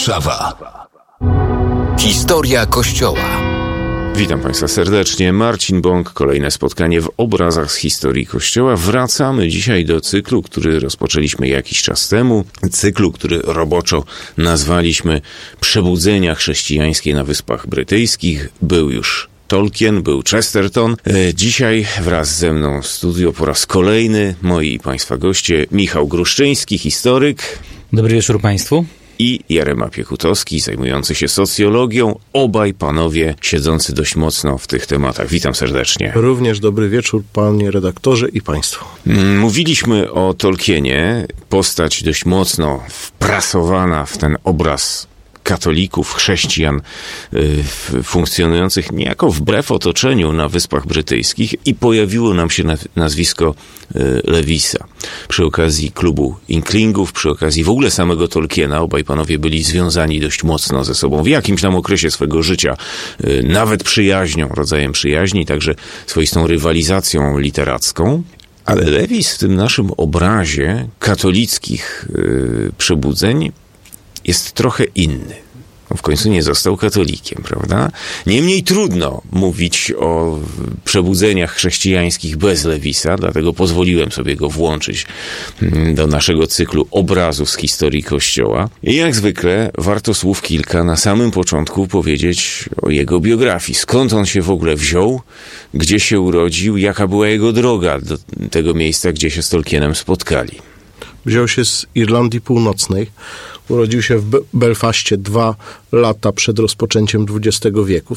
Warszawa. Historia Kościoła. Witam Państwa serdecznie. Marcin Bąk, kolejne spotkanie w obrazach z historii Kościoła. Wracamy dzisiaj do cyklu, który rozpoczęliśmy jakiś czas temu. Cyklu, który roboczo nazwaliśmy Przebudzenia chrześcijańskie na Wyspach Brytyjskich. Był już Tolkien, był Chesterton. Dzisiaj wraz ze mną w studio po raz kolejny moi i Państwa goście Michał Gruszczyński, historyk. Dobry wieczór Państwu. I Jerema Piekutowski, zajmujący się socjologią. Obaj panowie siedzący dość mocno w tych tematach. Witam serdecznie. Również dobry wieczór, panie redaktorze i państwu. Mówiliśmy o Tolkienie. Postać dość mocno wprasowana w ten obraz katolików, chrześcijan funkcjonujących niejako wbrew otoczeniu na Wyspach Brytyjskich i pojawiło nam się nazwisko Lewisa. Przy okazji klubu Inklingów, przy okazji w ogóle samego Tolkiena, obaj panowie byli związani dość mocno ze sobą w jakimś tam okresie swego życia, nawet przyjaźnią, rodzajem przyjaźni, także swoistą rywalizacją literacką. Ale Lewis w tym naszym obrazie katolickich przebudzeń jest trochę inny. W końcu nie został katolikiem, prawda? Niemniej trudno mówić o przebudzeniach chrześcijańskich bez Lewisa, dlatego pozwoliłem sobie go włączyć do naszego cyklu obrazów z historii Kościoła. I jak zwykle warto słów kilka na samym początku powiedzieć o jego biografii. Skąd on się w ogóle wziął, gdzie się urodził, jaka była jego droga do tego miejsca, gdzie się z Tolkienem spotkali. Wziął się z Irlandii Północnej. Urodził się w Belfaście 2 lata przed rozpoczęciem XX wieku, w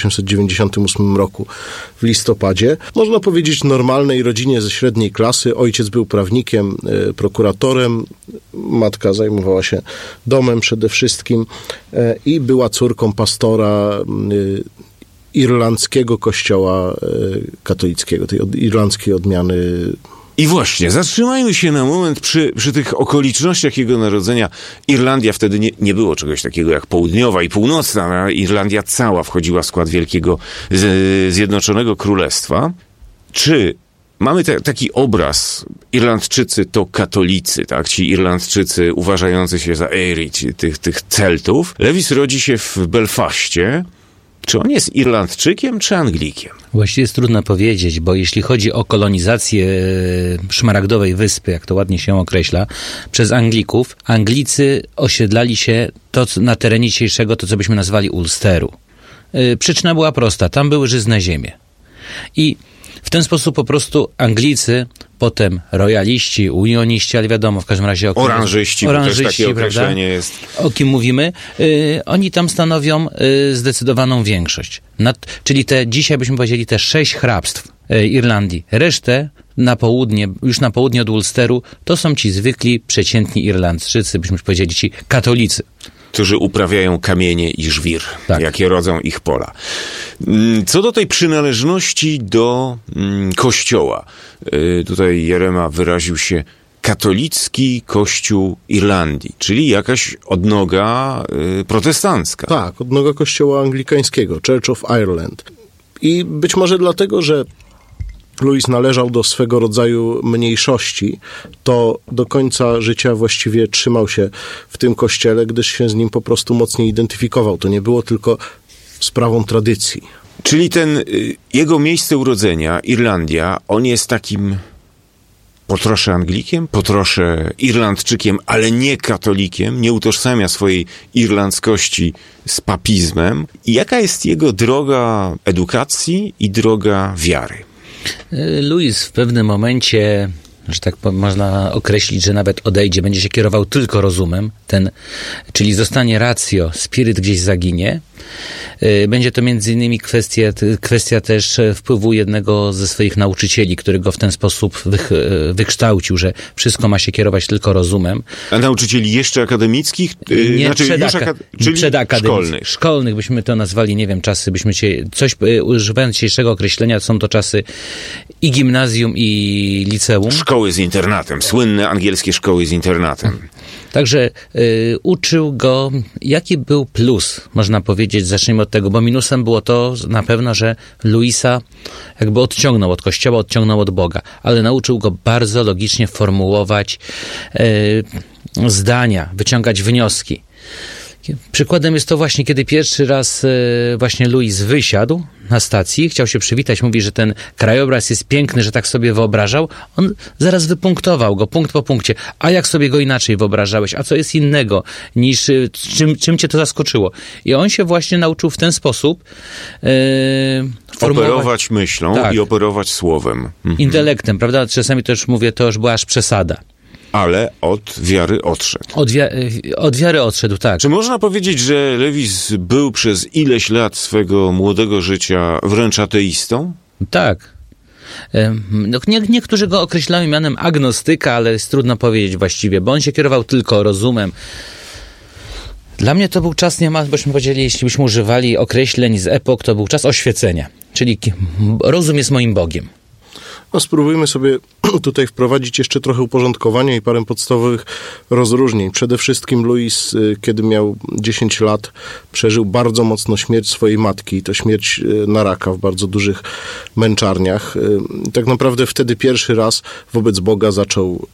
1898 roku w listopadzie. Można powiedzieć normalnej rodzinie ze średniej klasy. Ojciec był prawnikiem, prokuratorem, matka zajmowała się domem przede wszystkim i była córką pastora irlandzkiego kościoła katolickiego, tej irlandzkiej odmiany. I właśnie, zatrzymajmy się na moment przy tych okolicznościach jego narodzenia. Irlandia wtedy nie było czegoś takiego jak południowa i północna. Irlandia cała wchodziła w skład Wielkiego Zjednoczonego Królestwa. Czy mamy taki obraz, Irlandczycy to katolicy, tak? Ci Irlandczycy uważający się za Eiri, tych Celtów. Lewis rodzi się w Belfaście. Czy on jest Irlandczykiem, czy Anglikiem? Właściwie jest trudno powiedzieć, bo jeśli chodzi o kolonizację Szmaragdowej Wyspy, jak to ładnie się określa, przez Anglików, Anglicy osiedlali się na terenie dzisiejszego, to co byśmy nazwali Ulsteru. Przyczyna była prosta, tam były żyzne ziemie. I w ten sposób po prostu Anglicy, potem rojaliści, unioniści, ale wiadomo, w każdym razie... Oranżyści, bo też takie określenie jest. O kim mówimy? Oni tam stanowią zdecydowaną większość. Czyli dzisiaj byśmy powiedzieli te 6 hrabstw Irlandii. Resztę już na południe od Ulsteru to są ci zwykli, przeciętni Irlandczycy, byśmy powiedzieli ci katolicy. Którzy uprawiają kamienie i żwir, tak, jakie rodzą ich pola. Co do tej przynależności do Kościoła, tutaj Jerema wyraził się katolicki Kościół Irlandii, czyli jakaś odnoga protestancka. Tak, odnoga Kościoła anglikańskiego, Church of Ireland. I być może dlatego, że Lewis należał do swego rodzaju mniejszości, to do końca życia właściwie trzymał się w tym kościele, gdyż się z nim po prostu mocniej identyfikował. To nie było tylko sprawą tradycji. Czyli jego miejsce urodzenia, Irlandia, on jest takim po trosze Anglikiem, po trosze Irlandczykiem, ale nie katolikiem, nie utożsamia swojej irlandzkości z papizmem. I jaka jest jego droga edukacji i droga wiary? Lewis w pewnym momencie, że tak można określić, że nawet odejdzie, będzie się kierował tylko rozumem, czyli zostanie ratio, spiryt gdzieś zaginie. Będzie to między innymi kwestia też wpływu jednego ze swoich nauczycieli, który go w ten sposób wykształcił, że wszystko ma się kierować tylko rozumem. A nauczycieli jeszcze akademickich? Nie, szkolnych. Szkolnych byśmy to nazwali, nie wiem, czasy, używając dzisiejszego określenia, są to czasy i gimnazjum, i liceum. Szkoły z internatem, słynne angielskie szkoły z internatem. Także uczył go, jaki był plus, można powiedzieć, zacznijmy od tego, bo minusem było to na pewno, że Lewisa jakby odciągnął od Kościoła, odciągnął od Boga, ale nauczył go bardzo logicznie formułować zdania, wyciągać wnioski. Przykładem jest to właśnie, kiedy pierwszy raz właśnie Louis wysiadł na stacji, chciał się przywitać, mówi, że ten krajobraz jest piękny, że tak sobie wyobrażał. On zaraz wypunktował go, punkt po punkcie. A jak sobie go inaczej wyobrażałeś? A co jest innego niż, czym cię to zaskoczyło? I on się właśnie nauczył w ten sposób operować myślą, tak, i operować słowem. Intelektem, prawda? Czasami też mówię, to już była aż przesada. Ale od wiary odszedł. Od wiary odszedł, tak. Czy można powiedzieć, że Lewis był przez ileś lat swego młodego życia wręcz ateistą? Tak. Niektórzy go określają mianem agnostyka, ale jest trudno powiedzieć właściwie, bo on się kierował tylko rozumem. Dla mnie to był czas, byśmy powiedzieli, jeśli byśmy używali określeń z epok, to był czas oświecenia. Czyli rozum jest moim Bogiem. No, spróbujmy sobie tutaj wprowadzić jeszcze trochę uporządkowania i parę podstawowych rozróżnień. Przede wszystkim Louis, kiedy miał 10 lat, przeżył bardzo mocno śmierć swojej matki. To śmierć na raka w bardzo dużych męczarniach. Tak naprawdę wtedy pierwszy raz wobec Boga zaczął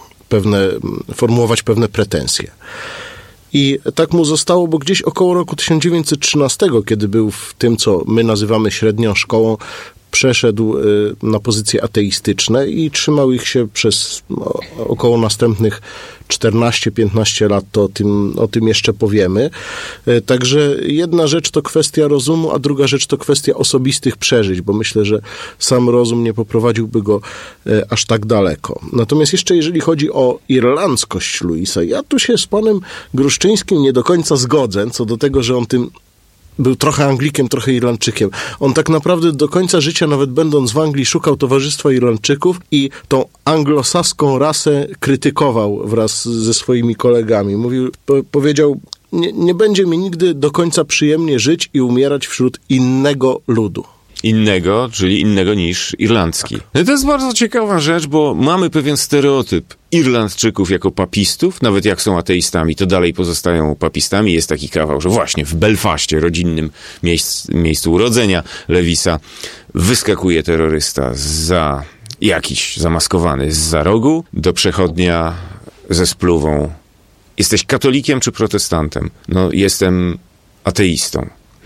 formułować pewne pretensje. I tak mu zostało, bo gdzieś około roku 1913, kiedy był w tym, co my nazywamy średnią szkołą, przeszedł na pozycje ateistyczne i trzymał ich się przez około następnych 14-15 lat, to o tym jeszcze powiemy. Także jedna rzecz to kwestia rozumu, a druga rzecz to kwestia osobistych przeżyć, bo myślę, że sam rozum nie poprowadziłby go aż tak daleko. Natomiast jeszcze jeżeli chodzi o irlandzkość Louisa, ja tu się z panem Gruszczyńskim nie do końca zgodzę, co do tego, że on był trochę Anglikiem, trochę Irlandczykiem. On tak naprawdę do końca życia, nawet będąc w Anglii, szukał towarzystwa Irlandczyków i tą anglosaską rasę krytykował wraz ze swoimi kolegami. Powiedział, nie będzie mi nigdy do końca przyjemnie żyć i umierać wśród innego ludu. Innego, czyli innego niż irlandzki. Tak. To jest bardzo ciekawa rzecz, bo mamy pewien stereotyp Irlandczyków jako papistów, nawet jak są ateistami, to dalej pozostają papistami. Jest taki kawał, że właśnie w Belfaście, rodzinnym miejscu urodzenia Lewisa, wyskakuje terrorysta zamaskowany zza rogu do przechodnia ze spluwą. Jesteś katolikiem czy protestantem? No, jestem ateistą.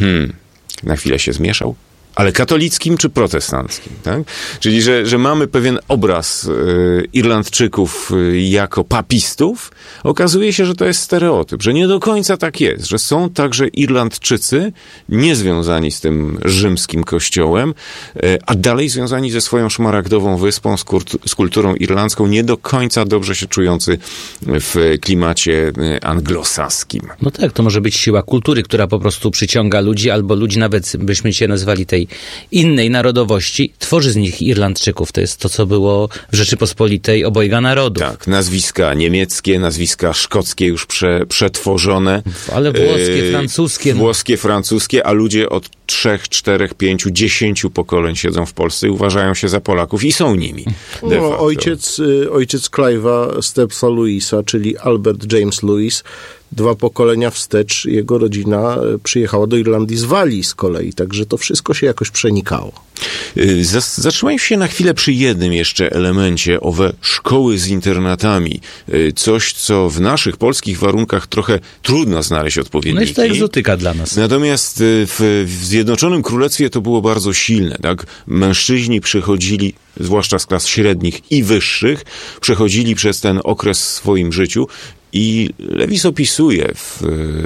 Na chwilę się zmieszał. Ale katolickim czy protestanckim, tak? Czyli, że mamy pewien obraz Irlandczyków jako papistów. Okazuje się, że to jest stereotyp, że nie do końca tak jest, że są także Irlandczycy niezwiązani z tym rzymskim kościołem, a dalej związani ze swoją szmaragdową wyspą, z kulturą irlandzką, nie do końca dobrze się czujący w klimacie anglosaskim. No tak, to może być siła kultury, która po prostu przyciąga ludzi, albo ludzi nawet, byśmy się nazwali tej innej narodowości, tworzy z nich Irlandczyków. To jest to, co było w Rzeczypospolitej obojga narodów. Tak, nazwiska niemieckie, nazwiska szkockie już przetworzone. Ale włoskie, francuskie. Włoskie, francuskie, a ludzie od 3, 4, 5, 10 pokoleń siedzą w Polsce i uważają się za Polaków i są nimi. No, ojciec Clive'a, stepsa Louisa, czyli Albert James Lewis, 2 pokolenia wstecz jego rodzina przyjechała do Irlandii z Walii z kolei, także to wszystko się jakoś przenikało. Zatrzymajmy się na chwilę przy jednym jeszcze elemencie, owe szkoły z internatami. Coś, co w naszych polskich warunkach trochę trudno znaleźć odpowiedniki. No jest to egzotyka dla nas. Natomiast w Zjednoczonym Królestwie to było bardzo silne, tak? Mężczyźni przychodzili, zwłaszcza z klas średnich i wyższych, przechodzili przez ten okres w swoim życiu. I Lewis opisuje w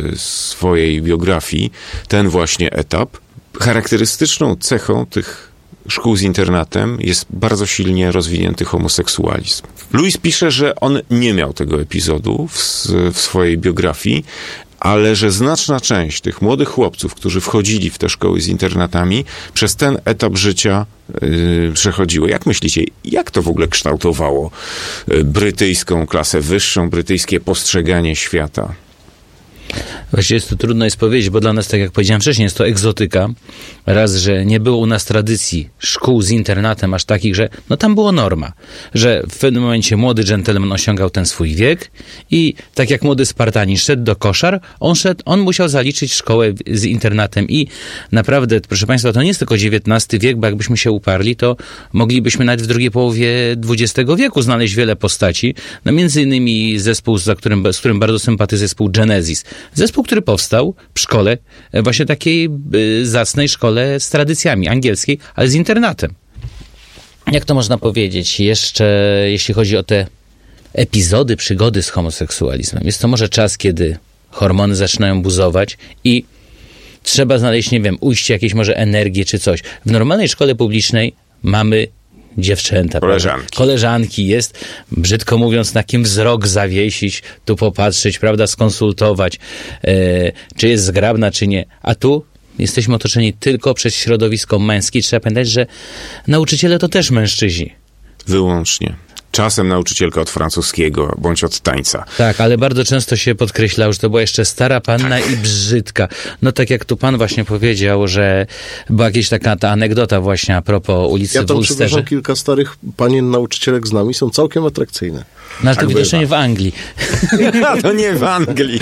swojej biografii ten właśnie etap. Charakterystyczną cechą tych szkół z internatem jest bardzo silnie rozwinięty homoseksualizm. Lewis pisze, że on nie miał tego epizodu w swojej biografii, ale że znaczna część tych młodych chłopców, którzy wchodzili w te szkoły z internatami, przez ten etap życia przechodziły. Jak myślicie, jak to w ogóle kształtowało brytyjską klasę wyższą, brytyjskie postrzeganie świata? Właściwie jest to trudno jest powiedzieć, bo dla nas, tak jak powiedziałem wcześniej, jest to egzotyka. Raz, że nie było u nas tradycji szkół z internatem aż takich, że no tam było norma, że w pewnym momencie młody dżentelmen osiągał ten swój wiek i tak jak młody Spartanin szedł do koszar, on musiał zaliczyć szkołę z internatem i naprawdę, proszę Państwa, to nie jest tylko XIX wiek, bo jakbyśmy się uparli, to moglibyśmy nawet w drugiej połowie XX wieku znaleźć wiele postaci. No między innymi zespół, z którym bardzo sympatyzuje, zespół Genesis. Zespół, który powstał w szkole, właśnie takiej zacnej szkole z tradycjami angielskiej, ale z internatem. Jak to można powiedzieć? Jeszcze jeśli chodzi o te epizody, przygody z homoseksualizmem, jest to może czas, kiedy hormony zaczynają buzować i trzeba znaleźć, nie wiem, ujście jakiejś może energii czy coś. W normalnej szkole publicznej mamy dziewczęta. Koleżanki jest, brzydko mówiąc, na kim wzrok zawiesić, tu popatrzeć, prawda, skonsultować, czy jest zgrabna, czy nie. A tu jesteśmy otoczeni tylko przez środowisko męskie. Trzeba pamiętać, że nauczyciele to też mężczyźni. Wyłącznie. Czasem nauczycielka od francuskiego, bądź od tańca. Tak, ale bardzo często się podkreślało, że to była jeszcze stara panna i brzydka. No tak jak tu pan właśnie powiedział, że była jakaś taka ta anegdota właśnie a propos ulicy w Ulsterze. Przepraszam, kilka starych panien nauczycielek z nami są całkiem atrakcyjne. No ale to widocznie w Anglii. To nie w Anglii.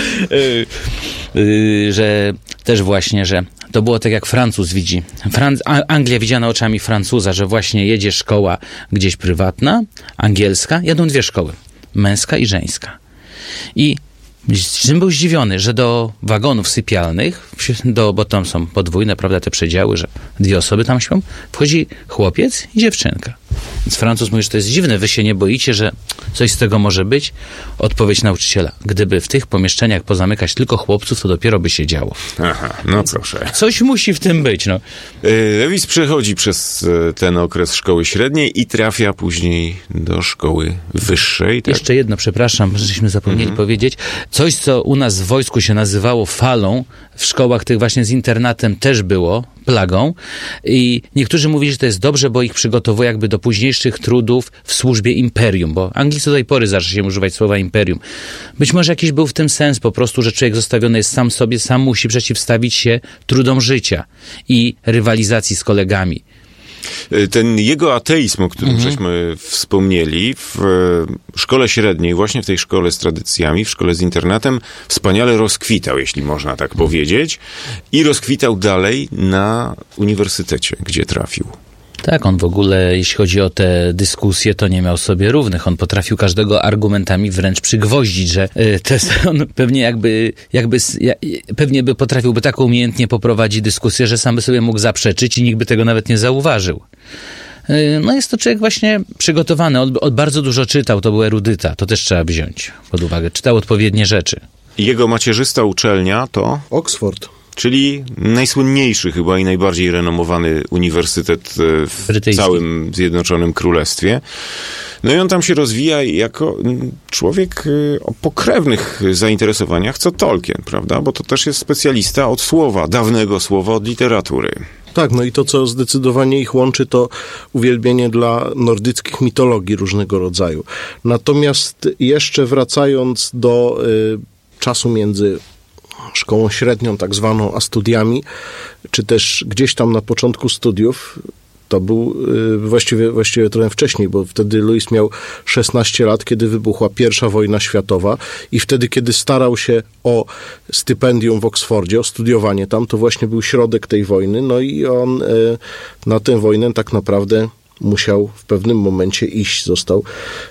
Że też właśnie, że to było tak jak Francuz widzi. Anglia widziana oczami Francuza, że właśnie jedzie szkoła gdzieś prywatna, angielska, jadą dwie szkoły, męska i żeńska. I czym był zdziwiony, że do wagonów sypialnych, bo tam są podwójne, prawda, te przedziały, że dwie osoby tam śpią, wchodzi chłopiec i dziewczynka. Więc Francuz mówi, że to jest dziwne, wy się nie boicie, że coś z tego może być? Odpowiedź nauczyciela: gdyby w tych pomieszczeniach pozamykać tylko chłopców, to dopiero by się działo. Aha, no proszę. Coś musi w tym być, no. Lewis przechodzi przez ten okres szkoły średniej i trafia później do szkoły wyższej. Tak? Jeszcze jedno, przepraszam, żeśmy zapomnieli powiedzieć. Coś, co u nas w wojsku się nazywało falą, w szkołach tych właśnie z internatem też było plagą i niektórzy mówili, że to jest dobrze, bo ich przygotowuje jakby do późniejszych trudów w służbie imperium, bo Anglicy do tej pory zaczęli się używać słowa imperium. Być może jakiś był w tym sens po prostu, że człowiek zostawiony jest sam sobie, sam musi przeciwstawić się trudom życia i rywalizacji z kolegami. Ten jego ateizm, o którym żeśmy wspomnieli, w szkole średniej, właśnie w tej szkole z tradycjami, w szkole z internatem, wspaniale rozkwitał, jeśli można tak powiedzieć, i rozkwitał dalej na uniwersytecie, gdzie trafił. Tak, on w ogóle, jeśli chodzi o te dyskusje, to nie miał sobie równych. On potrafił każdego argumentami wręcz przygwoździć, że on pewnie pewnie by potrafiłby tak umiejętnie poprowadzić dyskusję, że sam by sobie mógł zaprzeczyć i nikt by tego nawet nie zauważył. No jest to człowiek właśnie przygotowany, on bardzo dużo czytał, to był erudyta, to też trzeba wziąć pod uwagę. Czytał odpowiednie rzeczy. Jego macierzysta uczelnia to? Oxford. Czyli najsłynniejszy chyba i najbardziej renomowany uniwersytet w całym Zjednoczonym Królestwie. No i on tam się rozwija jako człowiek o pokrewnych zainteresowaniach, co Tolkien, prawda? Bo to też jest specjalista od słowa, dawnego słowa, od literatury. Tak, no i to, co zdecydowanie ich łączy, to uwielbienie dla nordyckich mitologii różnego rodzaju. Natomiast jeszcze wracając do czasu między szkołą średnią tak zwaną, a studiami, czy też gdzieś tam na początku studiów, to był właściwie trochę wcześniej, bo wtedy Lewis miał 16 lat, kiedy wybuchła I wojna światowa i wtedy, kiedy starał się o stypendium w Oksfordzie, o studiowanie tam, to właśnie był środek tej wojny, no i on na tę wojnę tak naprawdę musiał w pewnym momencie iść. Został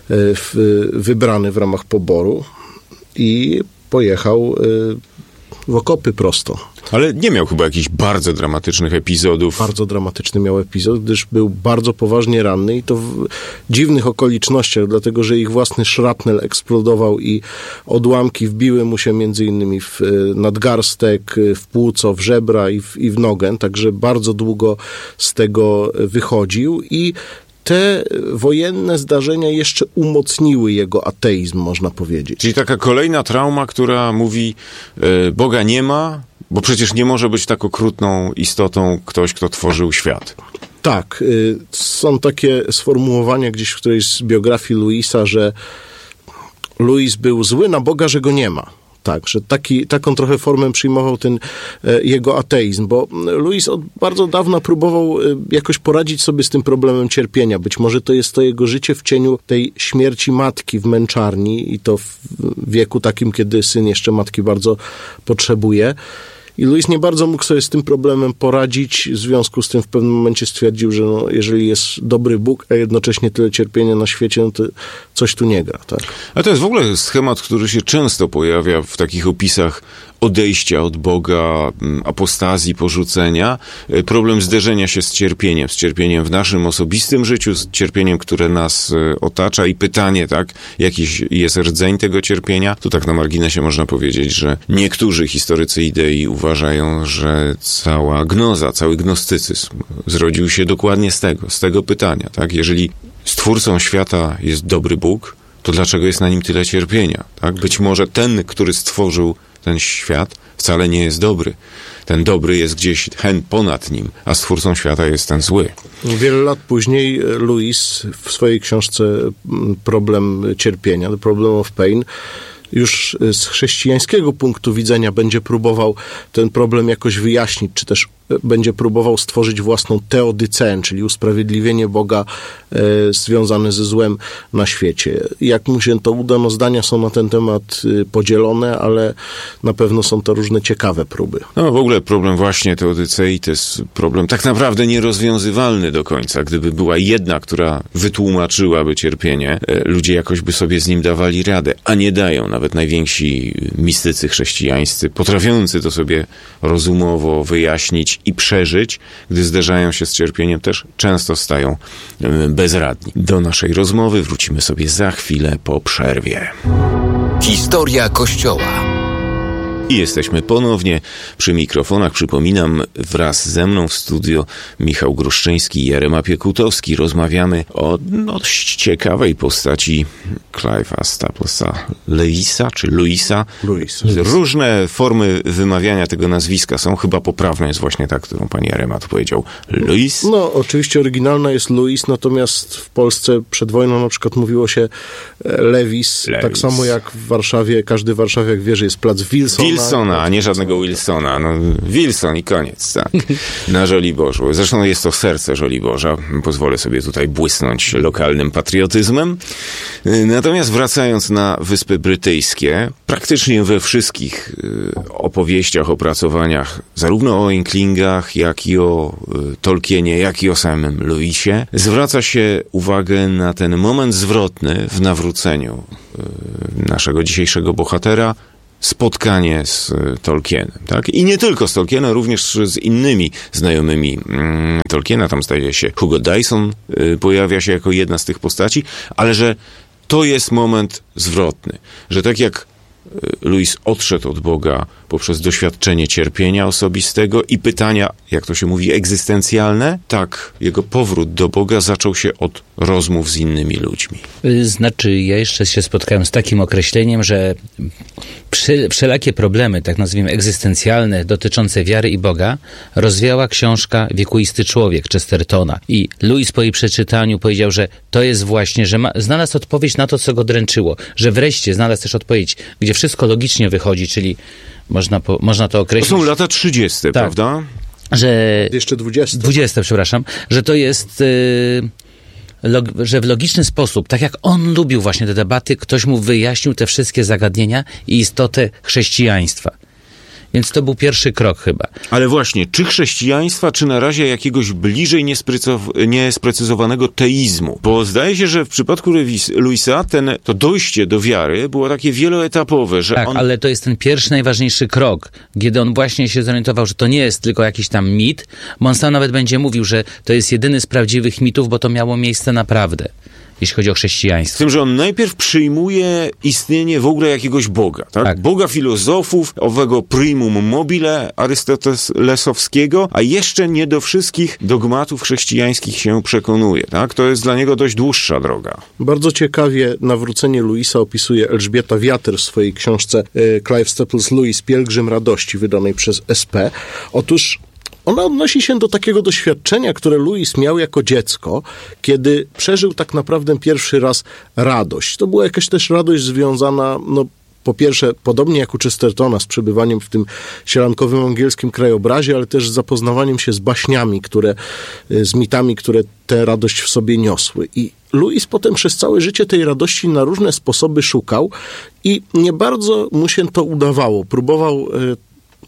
wybrany w ramach poboru i pojechał w okopy prosto. Ale nie miał chyba jakichś bardzo dramatycznych epizodów. Bardzo dramatyczny miał epizod, gdyż był bardzo poważnie ranny i to w dziwnych okolicznościach, dlatego że ich własny szrapnel eksplodował i odłamki wbiły mu się między innymi w nadgarstek, w płuco, w żebra i w nogę, także bardzo długo z tego wychodził i te wojenne zdarzenia jeszcze umocniły jego ateizm, można powiedzieć. Czyli taka kolejna trauma, która mówi, Boga nie ma, bo przecież nie może być tak okrutną istotą ktoś, kto tworzył świat. Tak. Są takie sformułowania gdzieś w którejś z biografii Lewisa, że Lewis był zły na Boga, że go nie ma. Tak, że taką trochę formę przyjmował ten jego ateizm, bo Lewis od bardzo dawna próbował jakoś poradzić sobie z tym problemem cierpienia. Być może to jest to jego życie w cieniu tej śmierci matki w męczarni i to w wieku takim, kiedy syn jeszcze matki bardzo potrzebuje. I Lewis nie bardzo mógł sobie z tym problemem poradzić, w związku z tym w pewnym momencie stwierdził, że jeżeli jest dobry Bóg, a jednocześnie tyle cierpienia na świecie, no to coś tu nie gra. Tak? A to jest w ogóle schemat, który się często pojawia w takich opisach odejścia od Boga, apostazji, porzucenia, problem zderzenia się z cierpieniem w naszym osobistym życiu, z cierpieniem, które nas otacza i pytanie, tak, jakiś jest rdzeń tego cierpienia. Tu tak na marginesie można powiedzieć, że niektórzy historycy idei uważają, że cała gnoza, cały gnostycyzm zrodził się dokładnie z tego pytania, tak? Jeżeli stwórcą świata jest dobry Bóg, to dlaczego jest na nim tyle cierpienia, tak? Być może ten, który stworzył ten świat, wcale nie jest dobry. Ten dobry jest gdzieś ponad nim, a stwórcą świata jest ten zły. Wiele lat później Lewis w swojej książce Problem cierpienia, The Problem of Pain, już z chrześcijańskiego punktu widzenia będzie próbował ten problem jakoś wyjaśnić, czy też będzie próbował stworzyć własną teodyceę, czyli usprawiedliwienie Boga związane ze złem na świecie. Jak mu się to uda, no zdania są na ten temat podzielone, ale na pewno są to różne ciekawe próby. No w ogóle problem właśnie teodycei to jest problem tak naprawdę nierozwiązywalny do końca. Gdyby była jedna, która wytłumaczyłaby cierpienie, ludzie jakoś by sobie z nim dawali radę, a nie dają. Nawet najwięksi mistycy chrześcijańscy, potrafiący to sobie rozumowo wyjaśnić i przeżyć, gdy zderzają się z cierpieniem, też często stają bezradni. Do naszej rozmowy wrócimy sobie za chwilę po przerwie. Historia Kościoła. I jesteśmy ponownie przy mikrofonach. Przypominam, wraz ze mną w studio Michał Gruszczyński i Jerema Piekutowski. Rozmawiamy o dość ciekawej postaci Clive'a Staplesa Lewisa, czy Louisa. Louis. Różne formy wymawiania tego nazwiska są. Chyba poprawna jest właśnie ta, którą pan Jerema tu powiedział. Louis. No, oczywiście oryginalna jest Louis, natomiast w Polsce przed wojną na przykład mówiło się Lewis. Tak samo jak w Warszawie, każdy warszawiak wie, że jest plac Wilsona, a nie żadnego Wilsona. No, Wilson i koniec, tak. Na Żoliborzu. Zresztą jest to serce Żoliborza. Pozwolę sobie tutaj błysnąć lokalnym patriotyzmem. Natomiast wracając na Wyspy Brytyjskie, praktycznie we wszystkich opowieściach, opracowaniach, zarówno o Inklingach, jak i o Tolkienie, jak i o samym Lewisie, zwraca się uwagę na ten moment zwrotny w nawróceniu naszego dzisiejszego bohatera, spotkanie z Tolkienem, tak? I nie tylko z Tolkienem, również z innymi znajomymi Tolkiena. Tam zdaje się Hugo Dyson pojawia się jako jedna z tych postaci, ale że to jest moment zwrotny, że tak jak Lewis odszedł od Boga poprzez doświadczenie cierpienia osobistego i pytania, jak to się mówi, egzystencjalne, tak jego powrót do Boga zaczął się od rozmów z innymi ludźmi. Znaczy, ja jeszcze się spotkałem z takim określeniem, że wszelakie problemy, tak nazwijmy egzystencjalne, dotyczące wiary i Boga, rozwiała książka Wiekuisty człowiek Chestertona. I Lewis po jej przeczytaniu powiedział, że to jest właśnie, że znalazł odpowiedź na to, co go dręczyło, że wreszcie znalazł też odpowiedź, gdzie wszystko logicznie wychodzi, czyli można to określić. To są lata 30, tak, prawda? Że jeszcze 20. 20, przepraszam, że to jest... że w logiczny sposób, tak jak on lubił właśnie te debaty, ktoś mu wyjaśnił te wszystkie zagadnienia i istotę chrześcijaństwa. Więc to był pierwszy krok chyba. Ale właśnie, czy chrześcijaństwa, czy na razie jakiegoś bliżej niesprecyzowanego teizmu? Bo zdaje się, że w przypadku Lewisa to dojście do wiary było takie wieloetapowe, że tak, ale to jest ten pierwszy, najważniejszy krok, kiedy on właśnie się zorientował, że to nie jest tylko jakiś tam mit, bo on sam nawet będzie mówił, że to jest jedyny z prawdziwych mitów, bo to miało miejsce naprawdę, jeśli chodzi o chrześcijaństwo. Z tym, że on najpierw przyjmuje istnienie w ogóle jakiegoś Boga, tak? Tak. Boga filozofów, owego primum mobile arystotelesowskiego, a jeszcze nie do wszystkich dogmatów chrześcijańskich się przekonuje, tak? To jest dla niego dość dłuższa droga. Bardzo ciekawie nawrócenie Lewisa opisuje Elżbieta Wiater w swojej książce Clive Staples Lewis, Pielgrzym Radości, wydanej przez SP. Otóż ona odnosi się do takiego doświadczenia, które Lewis miał jako dziecko, kiedy przeżył tak naprawdę pierwszy raz radość. To była jakaś też radość związana, po pierwsze, podobnie jak u Chestertona, z przebywaniem w tym sielankowym angielskim krajobrazie, ale też z zapoznawaniem się z baśniami, z mitami, które tę radość w sobie niosły. I Lewis potem przez całe życie tej radości na różne sposoby szukał i nie bardzo mu się to udawało. Próbował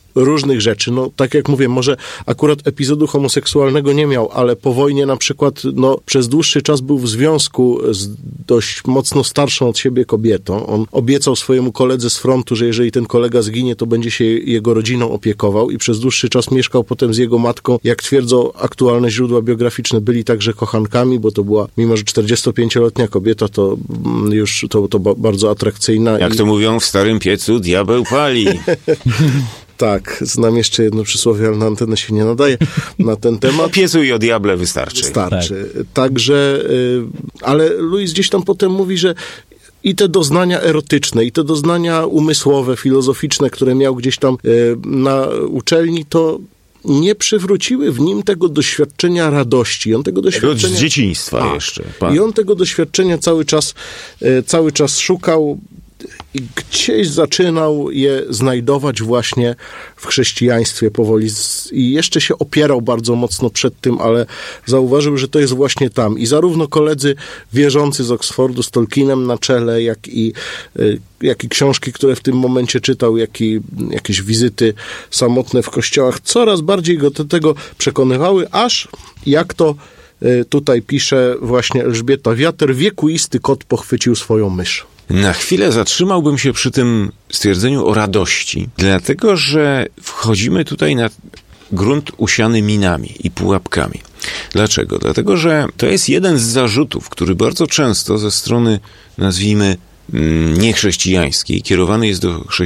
różnych rzeczy. No, tak jak mówię, może akurat epizodu homoseksualnego nie miał, ale po wojnie na przykład przez dłuższy czas był w związku z dość mocno starszą od siebie kobietą. On obiecał swojemu koledze z frontu, że jeżeli ten kolega zginie, to będzie się jego rodziną opiekował i przez dłuższy czas mieszkał potem z jego matką. Jak twierdzą aktualne źródła biograficzne, byli także kochankami, bo to była, mimo że 45-letnia kobieta, to już to bardzo atrakcyjna. Jak to mówią w starym piecu, diabeł pali. Tak, znam jeszcze jedno przysłowie, ale na antenę się nie nadaje na ten temat. O piecu i o diable wystarczy. Wystarczy. Tak. Także, ale Louis gdzieś tam potem mówi, że i te doznania erotyczne, i te doznania umysłowe, filozoficzne, które miał gdzieś tam na uczelni, to nie przywróciły w nim tego doświadczenia radości. On tego doświadczenia... Z dzieciństwa jeszcze. Pan. I on tego doświadczenia cały czas szukał i gdzieś zaczynał je znajdować właśnie w chrześcijaństwie powoli i jeszcze się opierał bardzo mocno przed tym, ale zauważył, że to jest właśnie tam. I zarówno koledzy wierzący z Oxfordu z Tolkienem na czele, jak i książki, które w tym momencie czytał, jak i jakieś wizyty samotne w kościołach, coraz bardziej go do tego przekonywały, aż jak to tutaj pisze właśnie Elżbieta Wiater, wiekuisty kot pochwycił swoją mysz. Na chwilę zatrzymałbym się przy tym stwierdzeniu o radości, dlatego że wchodzimy tutaj na grunt usiany minami i pułapkami. Dlaczego? Dlatego, że to jest jeden z zarzutów, który bardzo często ze strony, nazwijmy, niechrześcijańskiej, kierowany jest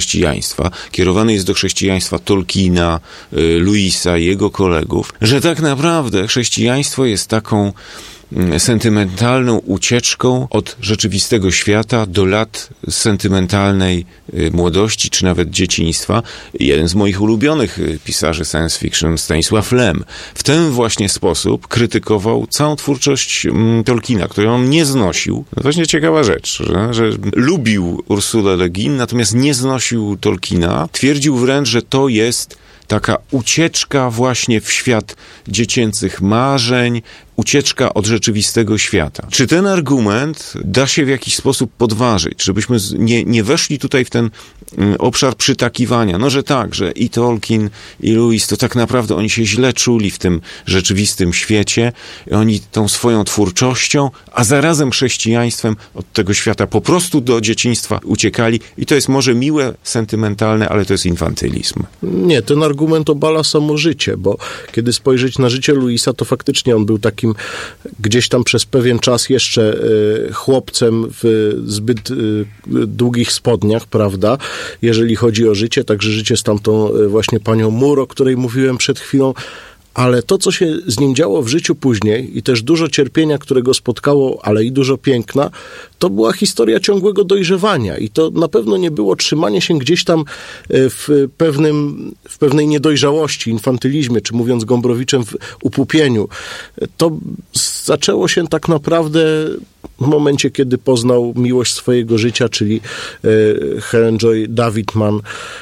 do chrześcijaństwa Tolkiena, Louisa i jego kolegów, że tak naprawdę chrześcijaństwo jest taką sentymentalną ucieczką od rzeczywistego świata do lat sentymentalnej młodości, czy nawet dzieciństwa. Jeden z moich ulubionych pisarzy science fiction, Stanisław Lem, w ten właśnie sposób krytykował całą twórczość Tolkiena, którą on nie znosił. To właśnie ciekawa rzecz, że lubił Ursulę Le Guin, natomiast nie znosił Tolkiena. Twierdził wręcz, że to jest taka ucieczka właśnie w świat dziecięcych marzeń, ucieczka od rzeczywistego świata. Czy ten argument da się w jakiś sposób podważyć, żebyśmy nie weszli tutaj w ten obszar przytakiwania? No, że tak, że i Tolkien, i Lewis, to tak naprawdę oni się źle czuli w tym rzeczywistym świecie. I oni tą swoją twórczością, a zarazem chrześcijaństwem od tego świata po prostu do dzieciństwa uciekali. I to jest może miłe, sentymentalne, ale to jest infantylizm. Nie, ten argument obala samo życie, bo kiedy spojrzeć na życie Louisa, to faktycznie on był takim gdzieś tam przez pewien czas jeszcze chłopcem w zbyt długich spodniach, prawda, jeżeli chodzi o życie, także życie z tamtą właśnie panią Moore, o której mówiłem przed chwilą, ale to, co się z nim działo w życiu później i też dużo cierpienia, które go spotkało, ale i dużo piękna, to była historia ciągłego dojrzewania i to na pewno nie było trzymanie się gdzieś tam w pewnej niedojrzałości, infantylizmie, czy mówiąc Gombrowiczem, w upupieniu. To zaczęło się tak naprawdę w momencie, kiedy poznał miłość swojego życia, czyli Helen Joy Davidman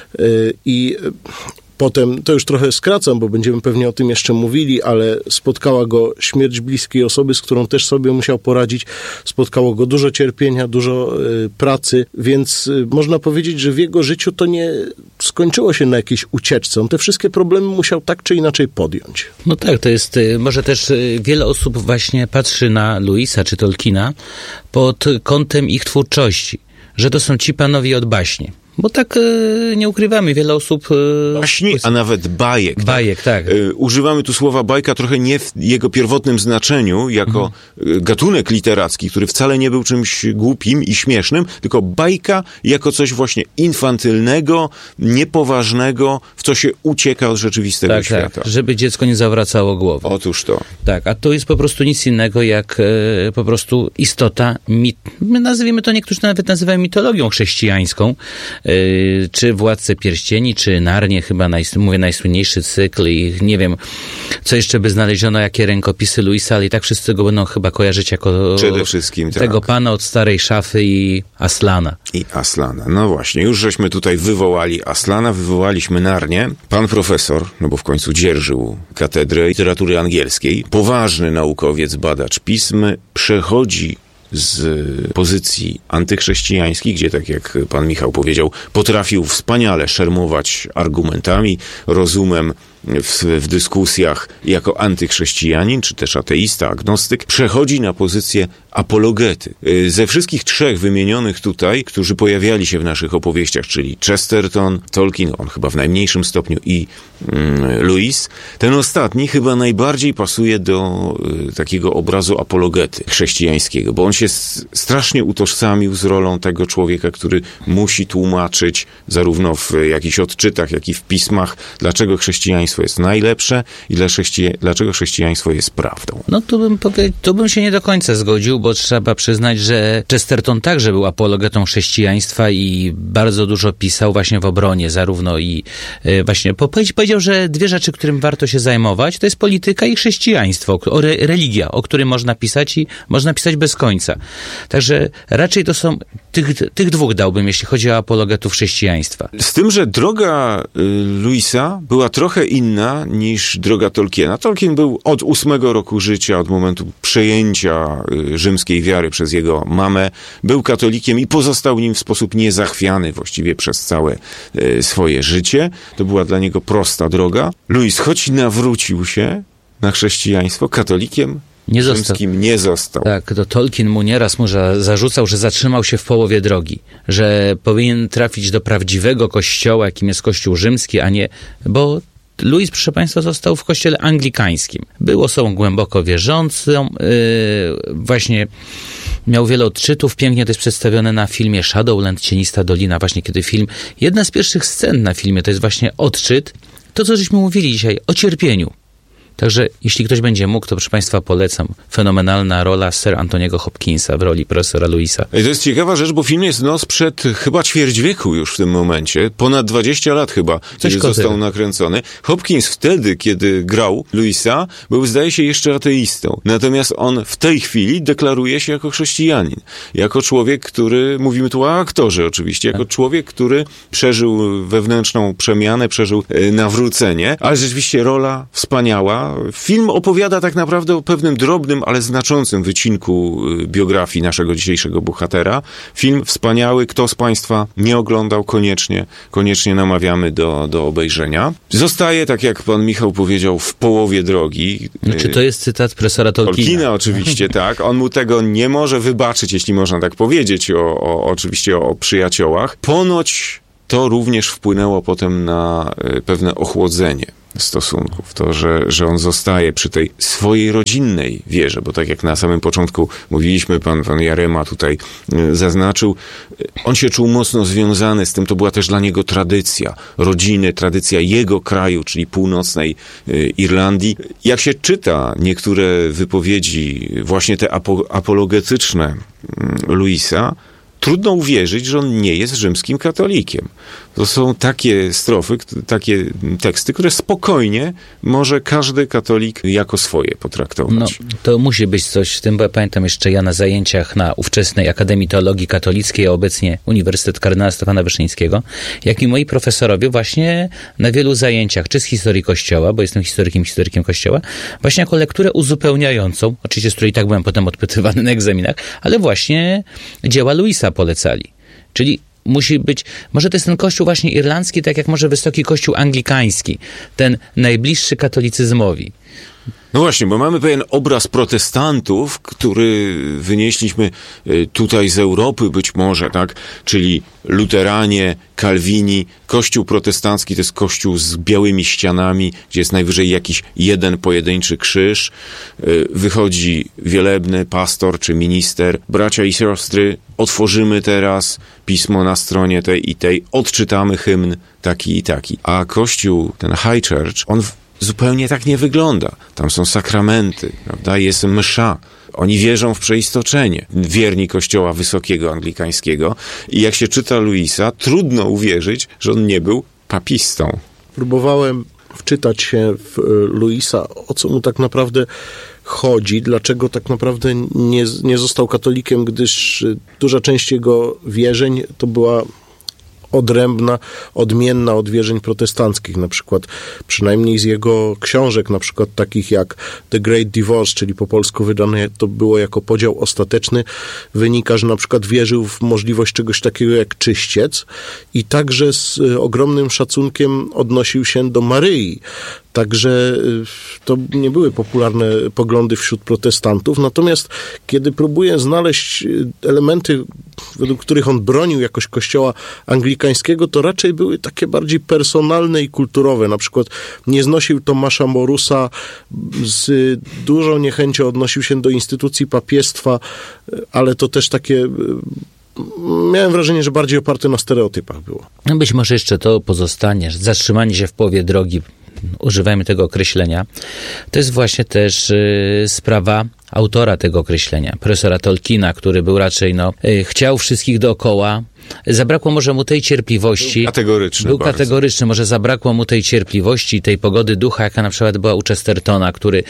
i potem, to już trochę skracam, bo będziemy pewnie o tym jeszcze mówili, ale spotkała go śmierć bliskiej osoby, z którą też sobie musiał poradzić. Spotkało go dużo cierpienia, dużo pracy, więc można powiedzieć, że w jego życiu to nie skończyło się na jakiejś ucieczce. On te wszystkie problemy musiał tak czy inaczej podjąć. No tak, to jest, może też wiele osób właśnie patrzy na Louisa czy Tolkiena pod kątem ich twórczości, że to są ci panowie od baśni. Bo tak nie ukrywamy, wiele osób... Baśni, a nawet bajek. Bajek, tak. Używamy tu słowa bajka trochę nie w jego pierwotnym znaczeniu, jako gatunek literacki, który wcale nie był czymś głupim i śmiesznym, tylko bajka jako coś właśnie infantylnego, niepoważnego, w co się ucieka od rzeczywistego świata. Tak, żeby dziecko nie zawracało głowy. Otóż to. Tak, a to jest po prostu nic innego jak po prostu istota, my nazwijmy to, niektórzy nawet nazywają mitologią chrześcijańską, czy Władcę Pierścieni, czy Narnię, chyba mówię najsłynniejszy cykl i nie wiem, co jeszcze by znaleziono, jakie rękopisy Louisa, ale i tak wszyscy go będą chyba kojarzyć jako przede wszystkim tego pana od Starej Szafy i Aslana. I Aslana. No właśnie, już żeśmy tutaj wywołali Aslana, wywołaliśmy Narnię. Pan profesor, no bo w końcu dzierżył katedrę literatury angielskiej, poważny naukowiec, badacz pism, przechodzi z pozycji antychrześcijańskich, gdzie, tak jak pan Michał powiedział, potrafił wspaniale szermować argumentami, rozumem w dyskusjach jako antychrześcijanin, czy też ateista, agnostyk, przechodzi na pozycję apologety. Ze wszystkich trzech wymienionych tutaj, którzy pojawiali się w naszych opowieściach, czyli Chesterton, Tolkien, on chyba w najmniejszym stopniu, i Lewis, ten ostatni chyba najbardziej pasuje do takiego obrazu apologety chrześcijańskiego, bo on się strasznie utożsamił z rolą tego człowieka, który musi tłumaczyć zarówno w jakichś odczytach, jak i w pismach, dlaczego chrześcijaństwo jest najlepsze i dlaczego chrześcijaństwo jest prawdą. No tu bym się nie do końca zgodził, bo trzeba przyznać, że Chesterton także był apologetą chrześcijaństwa i bardzo dużo pisał właśnie w obronie, zarówno i właśnie powiedział, że dwie rzeczy, którym warto się zajmować, to jest polityka i chrześcijaństwo, religia, o którym można pisać i można pisać bez końca. Także raczej to są tych dwóch dałbym, jeśli chodzi o apologetów chrześcijaństwa. Z tym, że droga Lewisa była trochę inna niż droga Tolkiena. Tolkien był od 8 roku życia, od momentu przejęcia rzymskiej wiary przez jego mamę, był katolikiem i pozostał nim w sposób niezachwiany właściwie przez całe swoje życie. To była dla niego prosta droga. Lewis, choć nawrócił się na chrześcijaństwo, katolikiem rzymskim nie został. Tak, to Tolkien mu nieraz zarzucał, że zatrzymał się w połowie drogi, że powinien trafić do prawdziwego kościoła, jakim jest Kościół rzymski, a nie, bo Lewis, proszę państwa, został w kościele anglikańskim. Był osobą głęboko wierzącą, właśnie miał wiele odczytów, pięknie to jest przedstawione na filmie Shadowland, Cienista Dolina, właśnie kiedy jedna z pierwszych scen na filmie to jest właśnie odczyt, to co żeśmy mówili dzisiaj, o cierpieniu. Także jeśli ktoś będzie mógł, to proszę państwa polecam. Fenomenalna rola Sir Antoniego Hopkinsa w roli profesora Lewisa. To jest ciekawa rzecz, bo film jest sprzed chyba ćwierć wieku już w tym momencie. Ponad 20 lat chyba, kiedy został nakręcony. Hopkins wtedy, kiedy grał Lewisa, był, zdaje się, jeszcze ateistą. Natomiast on w tej chwili deklaruje się jako chrześcijanin. Jako człowiek, który, mówimy tu o aktorze oczywiście, jako człowiek, który przeżył wewnętrzną przemianę, przeżył nawrócenie, ale rzeczywiście rola wspaniała. Film opowiada tak naprawdę o pewnym drobnym, ale znaczącym wycinku biografii naszego dzisiejszego bohatera. Film wspaniały. Kto z państwa nie oglądał, koniecznie namawiamy do obejrzenia. Zostaje, tak jak pan Michał powiedział, w połowie drogi. Czy to jest cytat profesora Tolkiena? Oczywiście, tak. On mu tego nie może wybaczyć, jeśli można tak powiedzieć, oczywiście o przyjaciołach. Ponoć to również wpłynęło potem na pewne ochłodzenie stosunków. To, że on zostaje przy tej swojej rodzinnej wierze, bo tak jak na samym początku mówiliśmy, pan Jarema tutaj zaznaczył, on się czuł mocno związany z tym, to była też dla niego tradycja rodziny, tradycja jego kraju, czyli północnej Irlandii. Jak się czyta niektóre wypowiedzi, właśnie te apologetyczne Lewisa, trudno uwierzyć, że on nie jest rzymskim katolikiem. To są takie strofy, takie teksty, które spokojnie może każdy katolik jako swoje potraktować. No, to musi być coś w tym, bo ja pamiętam jeszcze ja na zajęciach na ówczesnej Akademii Teologii Katolickiej, a obecnie Uniwersytet Kardynała Stefana Wyszyńskiego, jak i moi profesorowie właśnie na wielu zajęciach, czy z historii Kościoła, bo jestem historykiem Kościoła, właśnie jako lekturę uzupełniającą, oczywiście z której i tak byłem potem odpytywany na egzaminach, ale właśnie dzieła Lewisa polecali. Czyli musi być, może to jest ten kościół właśnie irlandzki, tak jak może wysoki kościół anglikański, ten najbliższy katolicyzmowi. No właśnie, bo mamy pewien obraz protestantów, który wynieśliśmy tutaj z Europy być może, tak? Czyli luteranie, kalwini. Kościół protestancki to jest kościół z białymi ścianami, gdzie jest najwyżej jakiś jeden pojedynczy krzyż. Wychodzi wielebny pastor czy minister. Bracia i siostry, otworzymy teraz pismo na stronie tej i tej, odczytamy hymn taki i taki. A kościół, ten High Church, on zupełnie tak nie wygląda. Tam są sakramenty, prawda? Jest msza. Oni wierzą w przeistoczenie. Wierni kościoła wysokiego anglikańskiego. I jak się czyta Lewisa, trudno uwierzyć, że on nie był papistą. Próbowałem wczytać się w Lewisa, o co mu tak naprawdę chodzi, dlaczego tak naprawdę nie został katolikiem, gdyż duża część jego wierzeń to była odrębna, odmienna od wierzeń protestanckich. Na przykład, przynajmniej z jego książek, na przykład takich jak The Great Divorce, czyli po polsku wydane to było jako podział ostateczny, wynika, że na przykład wierzył w możliwość czegoś takiego jak czyściec i także z ogromnym szacunkiem odnosił się do Maryi. Także to nie były popularne poglądy wśród protestantów. Natomiast kiedy próbuję znaleźć elementy, według których on bronił jakoś kościoła anglikańskiego, to raczej były takie bardziej personalne i kulturowe. Na przykład nie znosił Tomasza Morusa, z dużą niechęcią odnosił się do instytucji papiestwa, ale to też takie... Miałem wrażenie, że bardziej oparte na stereotypach było. No być może jeszcze to pozostanie, zatrzymanie się w połowie drogi, używajmy tego określenia, to jest właśnie też sprawa autora tego określenia, profesora Tolkiena, który był raczej, chciał wszystkich dookoła. Zabrakło może mu tej cierpliwości. Był kategoryczny. Może zabrakło mu tej cierpliwości, tej pogody ducha, jaka na przykład była u Chestertona, który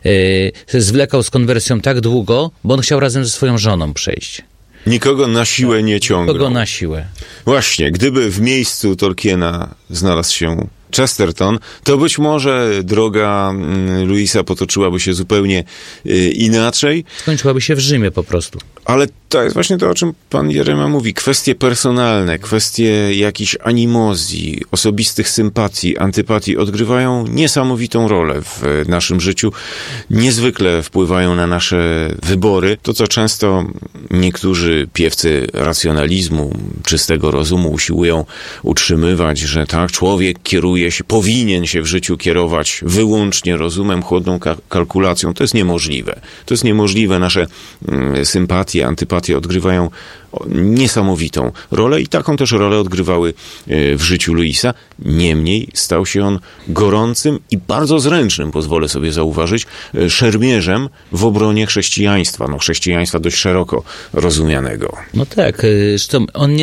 zwlekał z konwersją tak długo, bo on chciał razem ze swoją żoną przejść. Nikogo na siłę nie ciągnął. Nikogo na siłę. Właśnie, gdyby w miejscu Tolkiena znalazł się Chesterton, to być może droga Louisa potoczyłaby się zupełnie inaczej. Skończyłaby się w Rzymie po prostu. Ale to jest właśnie to, o czym pan Jerema mówi. Kwestie personalne, kwestie jakichś animozji, osobistych sympatii, antypatii odgrywają niesamowitą rolę w naszym życiu. Niezwykle wpływają na nasze wybory. To, co często niektórzy piewcy racjonalizmu, czystego rozumu usiłują utrzymywać, że tak, człowiek powinien się w życiu kierować wyłącznie rozumem, chłodną kalkulacją. To jest niemożliwe. To jest niemożliwe. Nasze sympatie, antypatie odgrywają niesamowitą rolę i taką też rolę odgrywały w życiu Louisa. Niemniej stał się on gorącym i bardzo zręcznym, pozwolę sobie zauważyć, szermierzem w obronie chrześcijaństwa. Chrześcijaństwa dość szeroko rozumianego. No tak, zresztą on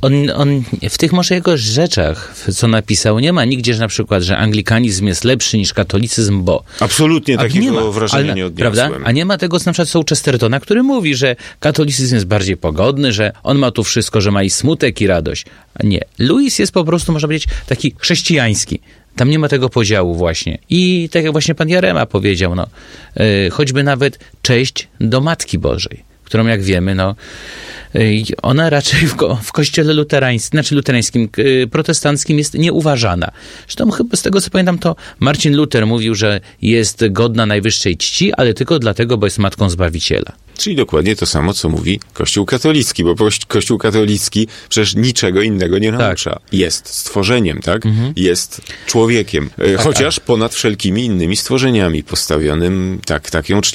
w tych może jego rzeczach, co napisał, nie ma nigdzie, że na przykład, że anglikanizm jest lepszy niż katolicyzm, bo... Absolutnie takiego wrażenia nie odniosłem. Prawda? A nie ma tego, na przykład, co u Chestertona, który mówi, że katolicyzm jest bardziej pogodny, że on ma tu wszystko, że ma i smutek, i radość. A nie. Louis jest po prostu, można powiedzieć, taki chrześcijański. Tam nie ma tego podziału właśnie. I tak jak właśnie pan Jarema powiedział, choćby nawet cześć do Matki Bożej, którą jak wiemy, ona raczej w kościele luterańskim, protestanckim jest nieuważana. Zresztą chyba z tego, co pamiętam, to Marcin Luther mówił, że jest godna najwyższej czci, ale tylko dlatego, bo jest matką Zbawiciela. Czyli dokładnie to samo, co mówi Kościół katolicki, bo Kościół katolicki przecież niczego innego nie naucza. Tak. Jest stworzeniem, tak? Mhm. Jest człowiekiem. Chociaż ponad wszelkimi innymi stworzeniami postawionym, tak ją czci.